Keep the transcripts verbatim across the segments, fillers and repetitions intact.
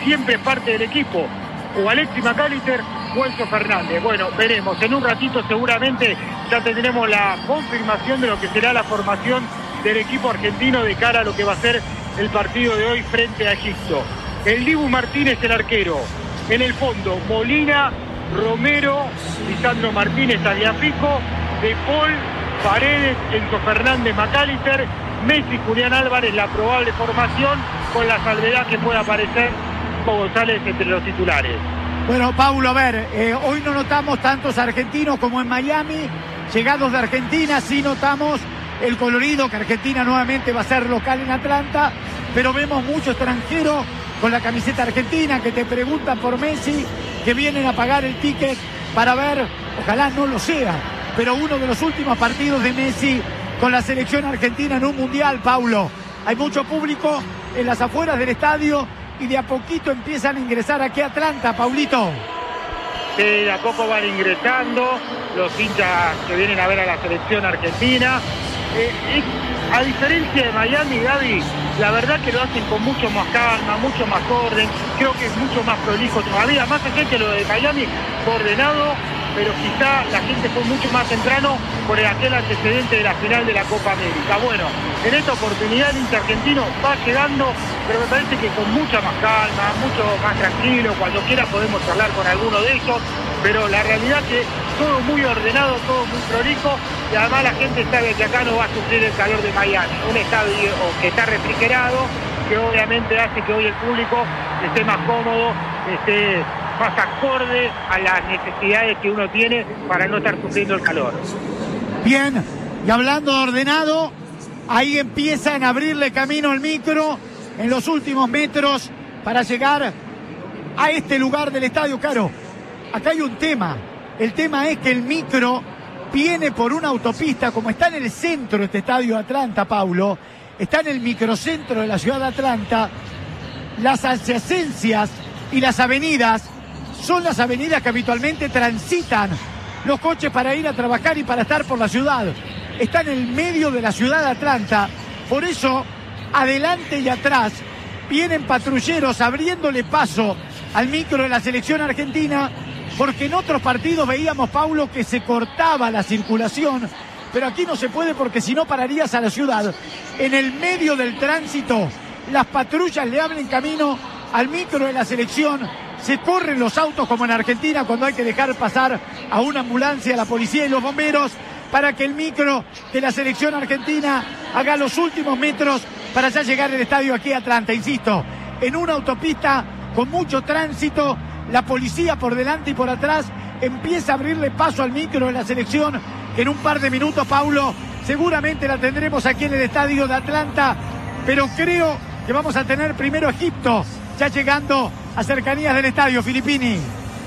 siempre es parte del equipo, o Alexis McAllister o Enzo Fernández. Bueno, veremos, en un ratito seguramente ya tendremos la confirmación de lo que será la formación del equipo argentino de cara a lo que va a ser el partido de hoy frente a Egipto. El Dibu Martínez, el arquero. En el fondo, Molina, Romero, Lisandro Martínez, Tagliafico, De Paul, Paredes, Enzo Fernández, McAllister, Messi, Julián Álvarez, la probable formación, con la salvedad que pueda aparecer González entre los titulares. Bueno, Paulo, a ver, eh, hoy no notamos tantos argentinos como en Miami, llegados de Argentina, sí notamos el colorido que Argentina nuevamente va a ser local en Atlanta, pero vemos mucho extranjero con la camiseta argentina que te preguntan por Messi, que vienen a pagar el ticket para ver, ojalá no lo sea, pero uno de los últimos partidos de Messi con la selección argentina en un mundial, Paulo. Hay mucho público en las afueras del estadio y de a poquito empiezan a ingresar aquí a Atlanta, Paulito. Sí, de a poco van ingresando los hinchas que vienen a ver a la selección argentina. Eh, eh, a diferencia de Miami, Gaby, la verdad que lo hacen con mucho más calma, mucho más orden. Creo que es mucho más prolijo todavía, más allá que lo de Miami, coordenado, pero quizá la gente fue mucho más temprano por aquel antecedente de la final de la Copa América. Bueno, en esta oportunidad el hincha argentino va llegando, pero me parece que con mucha más calma, mucho más tranquilo. Cuando quiera podemos hablar con alguno de ellos, pero la realidad que todo muy ordenado, todo muy prolijo, y además la gente sabe que acá no va a sufrir el calor de Miami, un estadio que está refrigerado, que obviamente hace que hoy el público esté más cómodo, esté más acorde a las necesidades que uno tiene para no estar sufriendo el calor. Bien, y hablando de ordenado, ahí empiezan a abrirle camino al micro en los últimos metros para llegar a este lugar del estadio. Caro, acá hay un tema. El tema es que el micro viene por una autopista, como está en el centro de este estadio de Atlanta, Paulo, está en el microcentro de la ciudad de Atlanta. Las adyacencias y las avenidas son las avenidas que habitualmente transitan los coches para ir a trabajar y para estar por la ciudad. Está en el medio de la ciudad de Atlanta, por eso adelante y atrás vienen patrulleros abriéndole paso al micro de la selección argentina, porque en otros partidos veíamos, Paulo, que se cortaba la circulación, pero aquí no se puede porque si no pararías a la ciudad. En el medio del tránsito, las patrullas le abren camino al micro de la selección, se corren los autos como en Argentina cuando hay que dejar pasar a una ambulancia, la policía y los bomberos, para que el micro de la selección argentina haga los últimos metros para ya llegar al estadio aquí a Atlanta. Insisto, en una autopista con mucho tránsito, la policía por delante y por atrás empieza a abrirle paso al micro de la selección, que en un par de minutos, Paulo, seguramente la tendremos aquí en el estadio de Atlanta, pero creo que vamos a tener primero Egipto, ya llegando a cercanías del estadio, Filippini.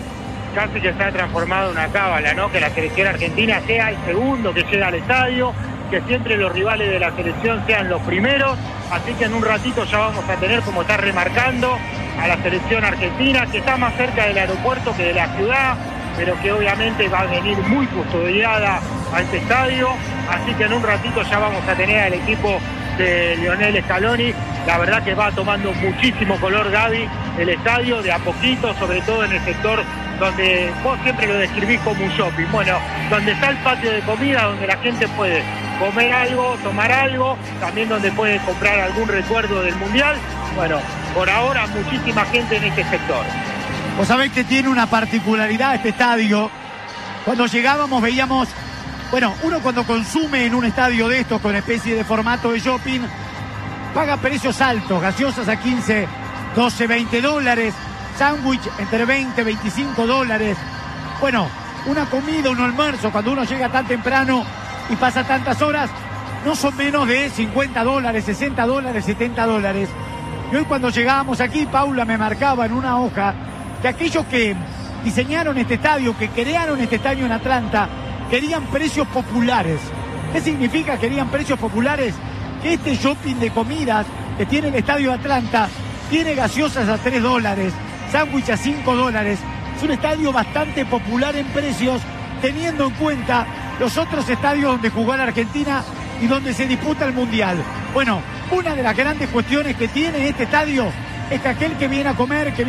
Casi que se ha transformado en una cábala, ¿no? Que la selección argentina sea el segundo que llega al estadio, que siempre los rivales de la selección sean los primeros, así que en un ratito ya vamos a tener, como está remarcando, a la selección argentina, que está más cerca del aeropuerto que de la ciudad, pero que obviamente va a venir muy custodiada a este estadio, así que en un ratito ya vamos a tener al equipo de Lionel Scaloni. La verdad que va tomando muchísimo color, Gaby, el estadio, de a poquito, sobre todo en el sector donde vos siempre lo describís como un shopping. Bueno, donde está el patio de comida, donde la gente puede comer algo, tomar algo, también donde puede comprar algún recuerdo del Mundial. Bueno, por ahora muchísima gente en este sector. Vos sabés que tiene una particularidad este estadio. Cuando llegábamos veíamos, bueno, uno cuando consume en un estadio de estos con especie de formato de shopping, paga precios altos, gaseosas a quince, doce, veinte dólares, sándwich entre veinte, veinticinco dólares. Bueno, una comida, un almuerzo, cuando uno llega tan temprano y pasa tantas horas, no son menos de cincuenta dólares, sesenta dólares, setenta dólares. Y hoy cuando llegábamos aquí, Paula me marcaba en una hoja que aquellos que diseñaron este estadio, que crearon este estadio en Atlanta, querían precios populares. ¿Qué significa querían precios populares? Que este shopping de comidas que tiene el estadio de Atlanta tiene gaseosas a tres dólares, sándwich a cinco dólares. Es un estadio bastante popular en precios, teniendo en cuenta los otros estadios donde jugó la Argentina y donde se disputa el Mundial. Bueno, una de las grandes cuestiones que tiene este estadio es que aquel que viene a comer, que